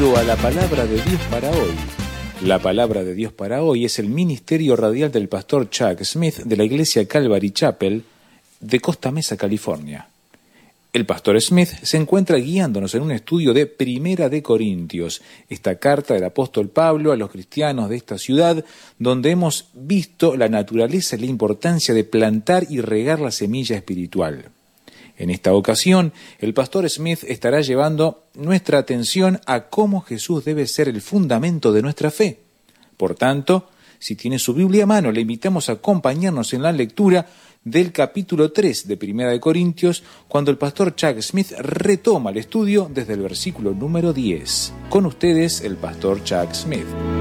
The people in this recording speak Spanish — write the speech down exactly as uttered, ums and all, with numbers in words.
Bienvenido a la Palabra de Dios para hoy. La Palabra de Dios para hoy es el ministerio radial del pastor Chuck Smith de la iglesia Calvary Chapel de Costa Mesa, California. El pastor Smith se encuentra guiándonos en un estudio de Primera de Corintios, esta carta del apóstol Pablo a los cristianos de esta ciudad, donde hemos visto la naturaleza y la importancia de plantar y regar la semilla espiritual. En esta ocasión, el pastor Smith estará llevando nuestra atención a cómo Jesús debe ser el fundamento de nuestra fe. Por tanto, si tiene su Biblia a mano, le invitamos a acompañarnos en la lectura del capítulo tres de Primera de Corintios, cuando el pastor Chuck Smith retoma el estudio desde el versículo número diez. Con ustedes, el pastor Chuck Smith.